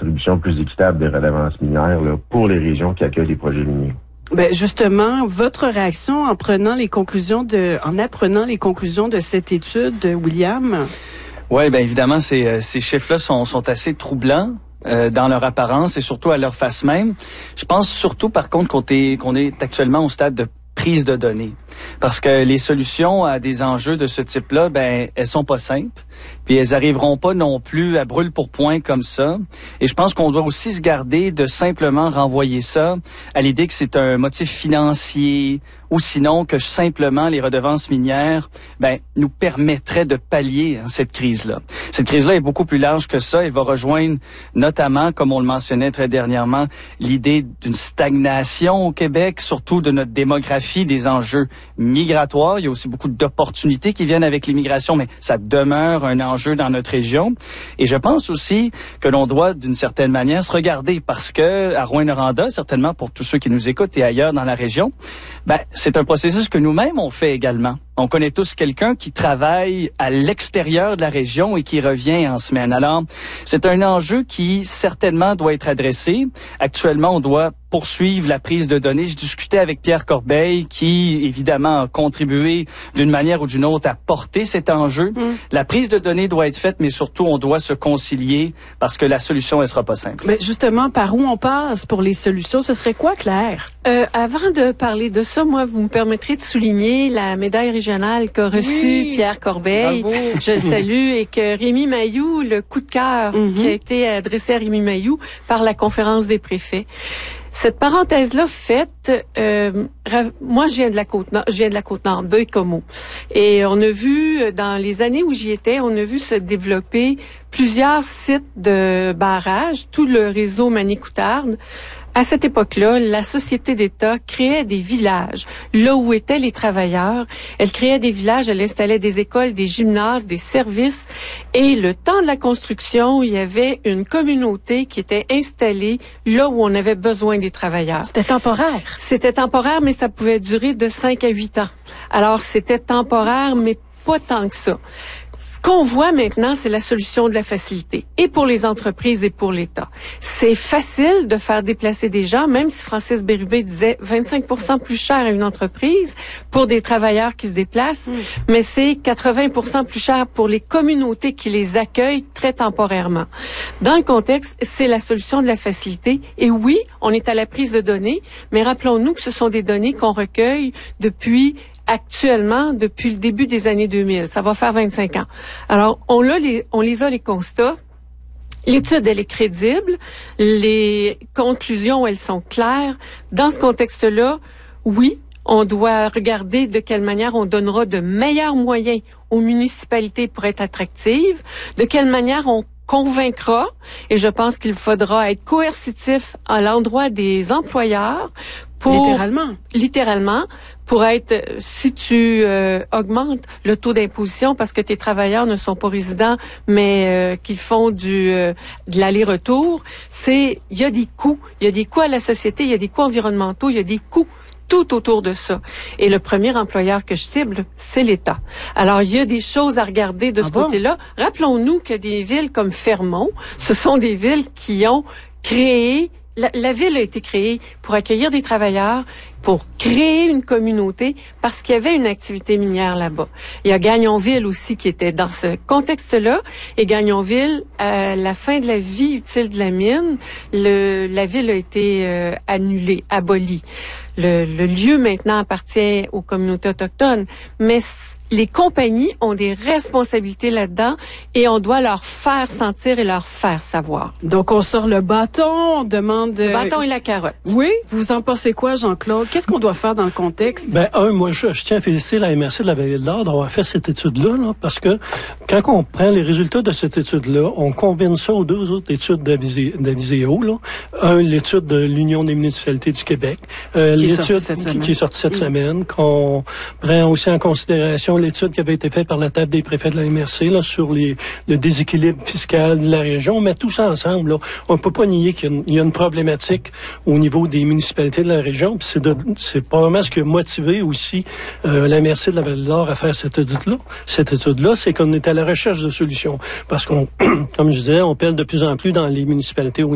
distribution plus équitable des redevances minières là, pour les régions qui accueillent des projets miniers. Ben justement, votre réaction en apprenant les conclusions de cette étude, William? Oui, bien évidemment, ces chiffres-là sont assez troublants. Dans leur apparence et surtout à leur face même. Je pense surtout, par contre, qu'on est actuellement au stade de prise de données. Parce que les solutions à des enjeux de ce type-là, ben, elles sont pas simples. Puis elles arriveront pas non plus à brûle pour point comme ça. Et je pense qu'on doit aussi se garder de simplement renvoyer ça à l'idée que c'est un motif financier ou sinon que simplement les redevances minières, ben, nous permettraient de pallier cette crise-là. Cette crise-là est beaucoup plus large que ça. Elle va rejoindre notamment, comme on le mentionnait très dernièrement, l'idée d'une stagnation au Québec, surtout de notre démographie, des enjeux migratoires. Il y a aussi beaucoup d'opportunités qui viennent avec l'immigration, mais ça demeure un enjeu dans notre région. Et je pense aussi que l'on doit, d'une certaine manière, se regarder parce que à Rouyn-Noranda, certainement pour tous ceux qui nous écoutent et ailleurs dans la région, ben, c'est un processus que nous-mêmes on fait également. On connaît tous quelqu'un qui travaille à l'extérieur de la région et qui revient en semaine. Alors, c'est un enjeu qui certainement doit être adressé. Actuellement, on doit poursuivre la prise de données. Je discutais avec Pierre Corbeil qui, évidemment, a contribué d'une manière ou d'une autre à porter cet enjeu. La prise de données doit être faite, mais surtout, on doit se concilier parce que la solution, elle sera pas simple. Mais justement, par où on passe pour les solutions? Ce serait quoi, Claire? Avant de parler de ça, moi, vous me permettrez de souligner la médaille régionale qu'a reçue Pierre Corbeil. Bravo. Je le salue et que Rémi Mailloux, le coup de cœur qui a été adressé à Rémi Mailloux par la conférence des préfets. Cette parenthèse-là faite, moi je viens de la Côte-Nord, Baie-Comeau. Et on a vu, dans les années où j'y étais, on a vu se développer plusieurs sites de barrages, tout le réseau Manicoutarde. À cette époque-là, la société d'État créait des villages, là où étaient les travailleurs. Elle créait des villages, elle installait des écoles, des gymnases, des services. Et le temps de la construction, il y avait une communauté qui était installée là où on avait besoin des travailleurs. C'était temporaire. C'était temporaire, mais ça pouvait durer de 5 à 8 ans. Alors, c'était temporaire, mais pas tant que ça. Ce qu'on voit maintenant, c'est la solution de la facilité, et pour les entreprises et pour l'État. C'est facile de faire déplacer des gens, même si Francis Bérubé disait 25% plus cher à une entreprise pour des travailleurs qui se déplacent, mais c'est 80% plus cher pour les communautés qui les accueillent très temporairement. Dans le contexte, c'est la solution de la facilité. Et oui, on est à la prise de données, mais rappelons-nous que ce sont des données qu'on recueille depuis le début des années 2000. Ça va faire 25 ans. Alors, on les a les constats. L'étude, elle est crédible. Les conclusions, elles sont claires. Dans ce contexte-là, oui, on doit regarder de quelle manière on donnera de meilleurs moyens aux municipalités pour être attractives, de quelle manière on convaincra, et je pense qu'il faudra être coercitif à l'endroit des employeurs pour... Littéralement, pour être, si tu augmentes le taux d'imposition parce que tes travailleurs ne sont pas résidents, mais qu'ils font de l'aller-retour, il y a des coûts. Il y a des coûts à la société, il y a des coûts environnementaux, il y a des coûts tout autour de ça. Et le premier employeur que je cible, c'est l'État. Alors, il y a des choses à regarder de ce côté-là. Rappelons-nous que des villes comme Fermont, ce sont des villes qui ont créé... La ville a été créée pour accueillir des travailleurs, pour créer une communauté, parce qu'il y avait une activité minière là-bas. Il y a Gagnonville aussi qui était dans ce contexte-là. Et Gagnonville, à la fin de la vie utile de la mine, la ville a été annulée, abolie. Le lieu maintenant appartient aux communautés autochtones, mais les compagnies ont des responsabilités là-dedans et on doit leur faire sentir et leur faire savoir. Donc, on sort le bâton, on demande... Le bâton et la carotte. Oui? Vous en pensez quoi, Jean-Claude? Qu'est-ce qu'on doit faire dans le contexte? Moi, je tiens à féliciter la MRC de la Vallée-de-l'Or d'avoir fait cette étude-là, parce que quand on prend les résultats de cette étude-là, on combine ça aux deux autres études d'Aviseo, là. L'étude de l'Union des municipalités du Québec, l'étude qui est sortie cette semaine, qu'on prend aussi en considération l'étude qui avait été faite par la table des préfets de la MRC là, sur le déséquilibre fiscal de la région. On met tout ça ensemble. Là. On ne peut pas nier qu'il y a une problématique au niveau des municipalités de la région. Puis c'est probablement ce qui a motivé aussi la MRC de la Vallée-de-l'Or à faire cette étude-là. Cette étude-là, c'est qu'on est à la recherche de solutions. Parce qu'on, comme je disais, on pèle de plus en plus dans les municipalités